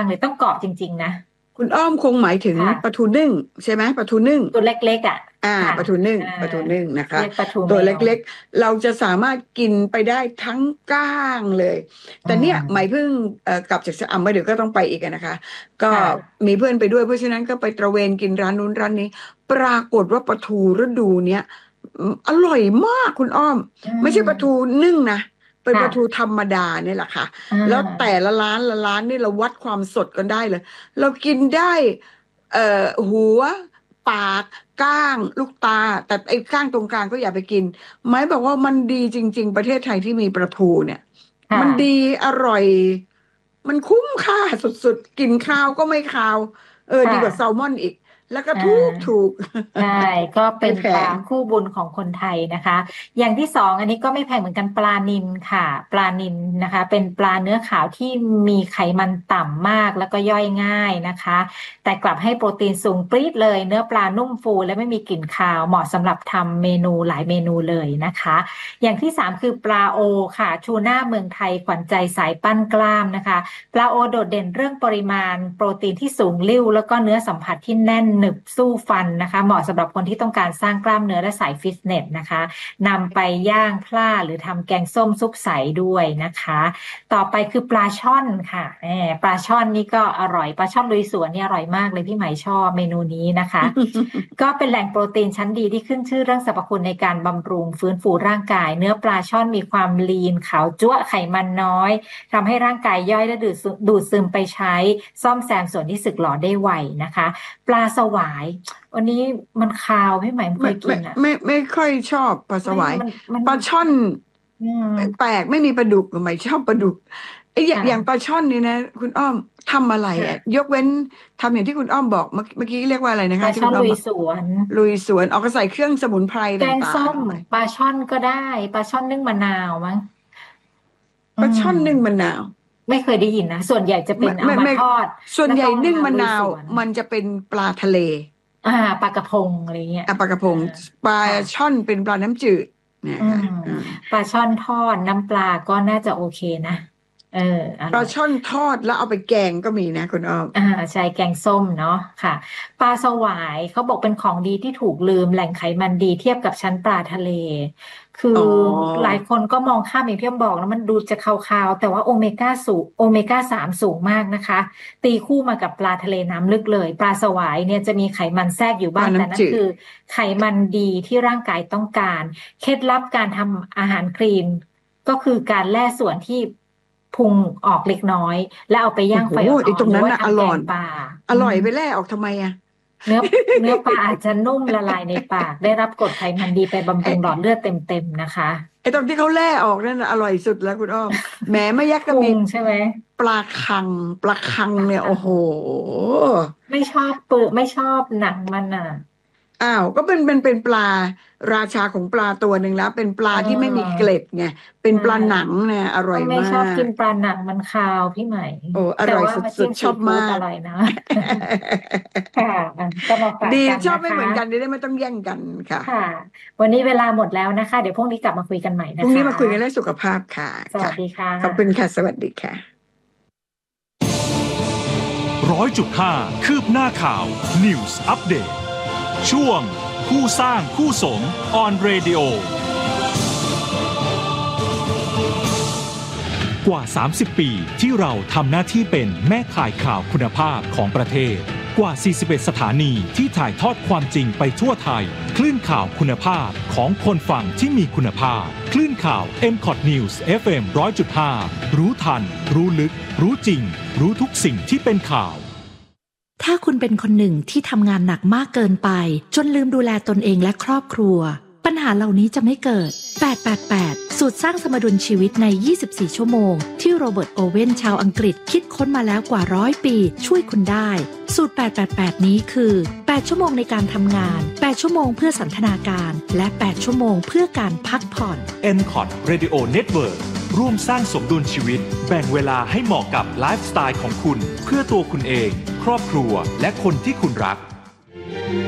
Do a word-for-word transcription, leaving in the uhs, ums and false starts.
ากๆเลยต้องกรอบจริงๆนะคุณอ้อมคงหมายถึงปลาทูนึ่งใช่ไหมปลาทูนึ่งตัวเล็กๆอ่ะอ่าปลาทูนึ่งปลาทูนึ่งนะคะเรียกปลาทูตัวแมเวล็กๆเราจะสามารถกินไปได้ทั้งก้างเลยแต่เนี่ยหมายเพิ่งเอ่อกลับจากชะอำมาเดี๋ยวก็ต้องไปอีกนะคะ ก็มีเพื่อนไปด้วยเพราะฉะนั้นก็ไปตระเวนกินร้านนู้นร้านนี้ปรากฏว่าปลาทูฤดูเนี้ยอร่อยมากคุณอ้อมไม่ใช่ปลาทูนึ่งนะเป็นปลาทูธรรมดาเนี่ยแหละค่ะแล้วแต่ละร้านละร้านนี่เราวัดความสดกันได้เลยเรากินได้เอ่อหัวปากก้างลูกตาแต่ไอ้ก้างตรงกลางก็อย่าไปกินหมายบอกว่ามันดีจริงๆประเทศไทยที่มีปลาทูเนี่ยมันดีอร่อยมันคุ้มค่าสุดๆกินข้าวก็ไม่คาวเออดีกว่าแซลมอนอีกแล้วก็ถูกถูกใช่ก็เป็นปลาคู่บุญของคนไทยนะคะอย่างที่สองอันนี้ก็ไม่แพงเหมือนกันปลานิลค่ะปลานิลนะคะเป็นปลาเนื้อขาวที่มีไขมันต่ำมากแล้วก็ย่อยง่ายนะคะแต่กลับให้โปรตีนสูงปรี๊ดเลยเนื้อปลานุ่มฟูและไม่มีกลิ่นคาวเหมาะสำหรับทำเมนูหลายเมนูเลยนะคะอย่างที่สามคือปลาโอค่ะทูน่าเมืองไทยขวัญใจสายปั้นกล้ามนะคะปลาโอโดดเด่นเรื่องปริมาณโปรตีนที่สูงลิ่วแล้วก็เนื้อสัมผัสที่แน่นหนึบสู้ฟันนะคะเหมาะสำหรับคนที่ต้องการสร้างกล้ามเนื้อและสายฟิตเนสนะคะนำไปย่างพล่าหรือทำแกงส้มซุปใสด้วยนะคะต่อไปคือปลาช่อนค่ะแหมปลาช่อนนี่ก็อร่อยปลาช่อนลุยสวนนี่อร่อยมากเลยพี่หมายชอบเมนูนี้นะคะ ก็เป็นแหล่งโปรตีนชั้นดีที่ขึ้นชื่อเรื่องสรรพคุณในการบำรุงฟื้นฟูร่างกายเนื้อปลาช่อนมีความลีนขาวจั๊วะไขมันน้อยทำให้ร่างกายย่อยและดูดดูดซึมไปใช้ซ่อมแซมส่วนที่สึกหรอได้ไวนะคะปลาสวายวันนี้มันคาวพี่หมายเคยกินอ่ะไม่ไม่ค่อยชอบปลาสวายปลาช่อนแปลกไม่มีปลาดุกไม่ชอบปลาดุกไอ้อย่างปลาช่อนนี่นะคุณอ้อมทำอะไรอ่ะยกเว้นทำอย่างที่คุณอ้อมบอกเมื่อกี้เรียกว่าอะไรนะคะปลาช่อนลุยสวนลุยสวนเอาก็ใส่เครื่องสมุนไพรต่างๆแกงส้มปลาช่อนก็ได้ปลาช่อนนึ่งมะนาวมั้งปลาช่อนนึ่งมะนาวไม่เคยได้ยินนะส่วนใหญ่จะเป็นเอามาทอดส่วนใหญ่นึ่งมะนาวมันจะเป็นปลาทะเลอ่าปลากระพงอะไรเงี้ยปลากระพงปลาช่อนเป็นปลาน้ำจืดนะคะปลาช่อนทอดน้ำปลาก็น่าจะโอเคนะเออปลาช่อนทอดแล้วเอาไปแกงก็มีนะคุณอ้อมอ่าใช่แกงส้มเนาะค่ะปลาสวายเขาบอกเป็นของดีที่ถูกลืมแหล่งไขมันดีเทียบกับชั้นปลาทะเลคือหลายคนก็มองข้ามอย่างที่ผมบอกแล้วมันดูจะคาวๆแต่ว่าโอเมก้าสูงโอเมก้าสามสูงมากนะคะตีคู่มากับปลาทะเลน้ำลึกเลยปลาสวายเนี่ยจะมีไขมันแทรกอยู่บ้างแต่นั่นคือไขมันดีที่ร่างกายต้องการเคล็ดลับการทำอาหารคลีนก็คือการแล่ส่วนที่พุงออกเล็กน้อยแล้วเอาไปย่างไฟอ่อนๆหรือว่าทำแกงปลาอร่อยไปแล่ออกทำไมอ่ะเนื้อเนื้อปลาอาจจะนุ่มละลายในปากได้รับกรดไขมันดีไปบำรุงหลอดเลือดเต็มๆนะคะไอ้ตรงที่เขาแล่ออกนั่นอร่อยสุดแล้วคุณอ้อมแหมไม่ยักก็มีใช่ไหมปลาคังปลาคังเนี่ยโอ้โหไม่ชอบเปลือกไม่ชอบหนังมันอ่ะอ้าวก็เป็นเป็นเป็นปลาราชาของปลาตัวหนึ่งแล้วเป็นปลาที่ไม่มีเกล็ดไงเป็นปลาหนังเนี่ยอร่อยมากไม่ชอบกินปลาหนังมันคาวพี่ใหม่โอ้อร่อยสุดๆชอบมากอร่อยนะค่ะก็มาฝากกันดีชอบไม่เหมือนกันได้ไม่ต้องแย่งกันค่ะค่ะวันนี้เวลาหมดแล้วนะคะเดี๋ยวพรุ่งนี้กลับมาคุยกันใหม่นะคะพรุ่งนี้มาคุยกันเรื่องสุขภาพค่ะสวัสดีค่ะขอบคุณค่ะสวัสดีค่ะร้อยจุดห้าคืบหน้าข่าว News Update ช่วงคู่สร้างคู่สม on radio กว่าสามสิบปีที่เราทำหน้าที่เป็นแม่ข่ายข่าวคุณภาพของประเทศกว่าสี่สิบเอ็ดสถานีที่ถ่ายทอดความจริงไปทั่วไทยคลื่นข่าวคุณภาพของคนฟังที่มีคุณภาพคลื่นข่าว เอ็ม คอท News เอฟ เอ็ม หนึ่งร้อยจุดห้า รู้ทันรู้ลึกรู้จริงรู้ทุกสิ่งที่เป็นข่าวถ้าคุณเป็นคนหนึ่งที่ทำงานหนักมากเกินไปจนลืมดูแลตนเองและครอบครัวปัญหาเหล่านี้จะไม่เกิดแปด แปด แปดสูตรสร้างสมดุลชีวิตในยี่สิบสี่ชั่วโมงที่โรเบิร์ตโอเว่นชาวอังกฤษคิดค้นมาแล้วกว่าร้อยปีช่วยคุณได้สูตรแปด แปด แปดนี้คือแปดชั่วโมงในการทำงานแปดชั่วโมงเพื่อสันทนาการและแปดชั่วโมงเพื่อการพักผ่อนเอ็ม คอท Radio Network ร่วมสร้างสมดุลชีวิตแบ่งเวลาให้เหมาะกับไลฟ์สไตล์ของคุณเพื่อตัวคุณเองครอบครัวและคนที่คุณรัก